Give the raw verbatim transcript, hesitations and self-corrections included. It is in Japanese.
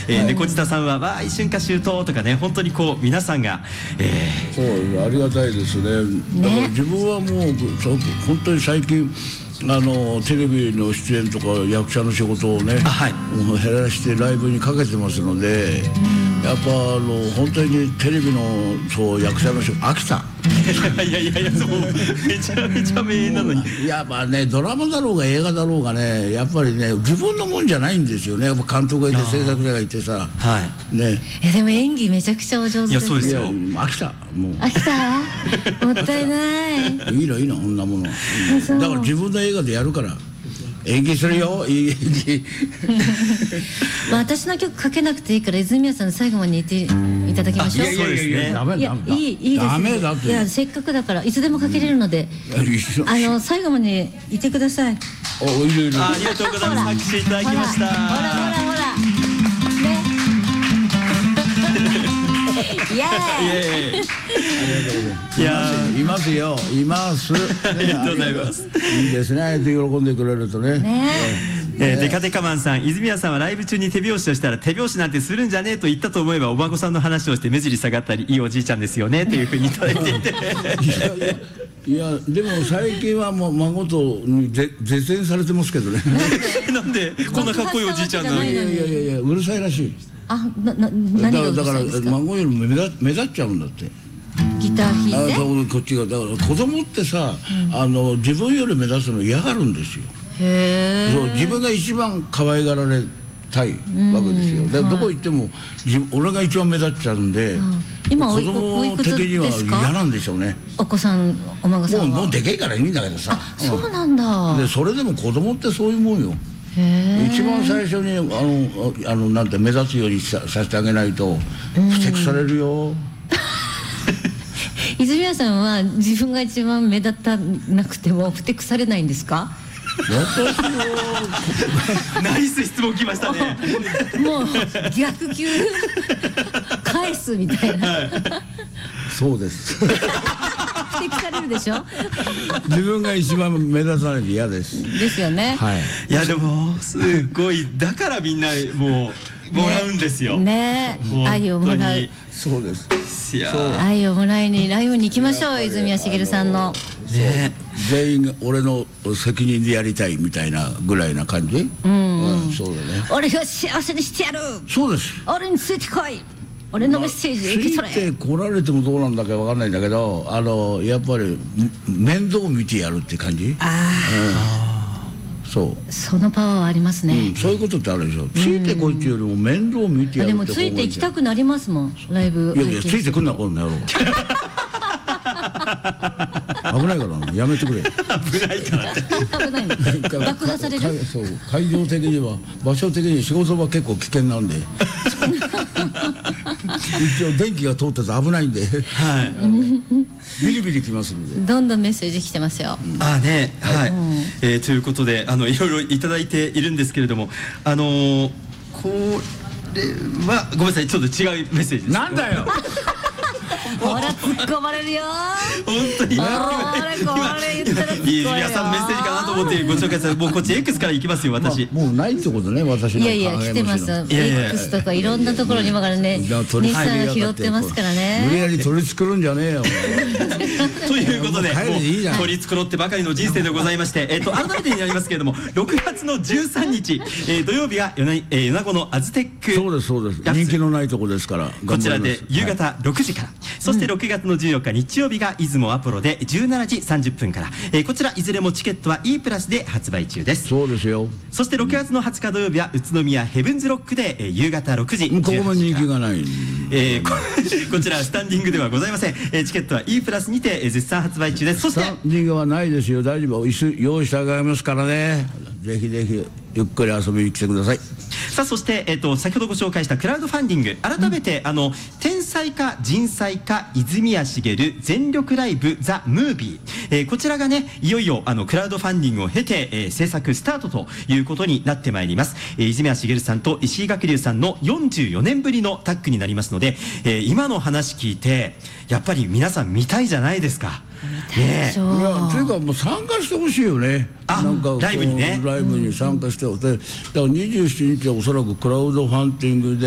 えー、猫舌さんはわーい春夏秋冬とかね、本当にこう皆さんが、えー、そうありがたいですね。だから自分はもう本当に最近あのテレビの出演とか役者の仕事をね、はい、もう減らしてライブにかけてますので、やっぱあの本当にテレビのそう役者の仕事飽きた。 いやいやいや、そうめちゃめちゃ名演なのに。 やっぱね、ドラマだろうが映画だろうがね、やっぱりね自分のもんじゃないんですよね。やっぱ監督がいて制作者がいてさ、はいね。えでも演技めちゃくちゃお上手です。 いやそうですよ。 飽きたもう。 飽きた？もったいない。 いいのいいのこんなもの。だから自分の映画でやるから。演技するよ、いい演技。 まあ私の曲かけなくていいから泉谷さん最後まで言っていただきましょう。 いやいやいやいやダメだ。いやいいいいです。ダメだって。いやせっかくだからいつでもかけれるので、あの最後まで言ってください。 おいるいる。 ありがとうございます。拍手いただきました。 ほらほらほら。ね。イエーイ。 いやいますよいます。 ありがとうございます。 いいですね。喜んでくれるとね。 えー、デカデカマンさん、泉谷さんはライブ中に手拍子をしたら手拍子なんてするんじゃねえと言ったと思えばお孫さんの話をして目尻下がったりいいおじいちゃんですよねというふうにいただいていていやでも最近はもう孫とに絶縁されてますけどね。 なんでこんなかっこいいおじいちゃんなのに。 いやいやいやいやうるさいらしい。 あなな何がうるさいですか。 だから孫よりも目立目立っちゃうんだって。 ギター弾いて。 あこっちがだから子供ってさ、うん、あの自分より目立つの嫌がるんですよ。 へそう自分が一番可愛がられたいわけですよ。で、はい、どこ行っても俺が一番目立っちゃうんで、うん、 今子供的には嫌なんでしょうね。 お子さんお孫さんはもう、もうでけえからいいんだけどさ。 あ、そうなんだ。 でそれでも子供ってそういうもんよ。一番最初にあのあのなんて目立つようにさせてあげないとふてくされるよ。 泉谷さんは自分が一番目立たなくてもふてくされないんですか。 ナイス質問きましたね。 もう逆球返すみたいな、はい、 そうですふてくされるでしょ。 自分が一番目立たないで嫌ですですよね、 はい、 いやでもすごいだからみんなもうもらうんですよね。愛をもらう。 そうです。 いや愛をもらいにライブに行きましょう。泉谷しげるさんのね、全員が俺の責任でやりたいみたいなぐらいな感じ。うん、うん、そうだね。 俺が幸せにしてやる。 そうです。 俺についてこい。俺のメッセージ受け取れ。 ついて来られてもどうなんだかわかんないんだけど、あのやっぱり面倒見てやるって感じ。ああ、うん、そうそのパワーはありますね、 うん、そういうことってあるでしょ。ついてこいっていうよりも面倒見てやるって。でもついて行きたくなりますもんライブ。 いやいやついてくんなこんな野郎。危ないからなやめてくれ。 危ないから危ないの爆破される。 そう会場的には場所的に仕事は結構危険なんで一応電気が通ってて危ないんで、はい、ビリビリきますんで。 どんどんメッセージ来てますよ。 ああね、はい、えー、ということであのいろいろいただいているんですけれども、あのー、これはごめんなさいちょっと違うメッセージです。 なんだよほら突っ込まれるよ。 本当に。 ほらこれ言ったら突っ込まれるよ。 皆さんメッセージかなと思ってご紹介されもうこっち X から行きますよ私。 もうないってことね私の。 いやいや来てます。X とかいろんなところに今からね日産が拾ってますからね。 無理やり取り繕うんじゃねえよ。 ということで取り繕ってばかりの人生でございまして、えっと改めてになりますけれどもろくがつのじゅうさんにち土曜日が米子のアズテック。 そうですそうです。人気のないとこですからこちらで夕方ろくじから。そしてろくがつのじゅうよっか日曜日が出雲アポロでじゅうしちじさんじゅっぷんから、えー、こちらいずれもチケットは E プラスで発売中です。 そうですよ。 そしてろくがつのはつか土曜日は宇都宮ヘブンズロックで、えー、夕方ろくじ。 ここも人気がない、 えー、こ, こちらスタンディングではございません、えー、チケットは E プラスにて、えー、絶賛発売中です。そしてスタンディングはないですよ。大丈夫。椅子用意してあげますからね。ぜひぜひゆっくり遊びに来てください。 さあそして、えー、と先ほどご紹介したクラウドファンディング改めて、うん、あの天才か人才か泉谷しげる全力ライブザ・ムービー、えー、こちらがねいよいよあのクラウドファンディングを経て、えー、制作スタートということになってまいります、えー、泉谷しげるさんと石井学龍さんのよんじゅうよねんぶりのタッグになりますので、えー、今の話聞いてやっぱり皆さん見たいじゃないですか。 ね、いやというかもう参加してほしいよね。 なんかライブにねライブに参加して、でだからにじゅうしちにちはおそらくクラウドファンディングで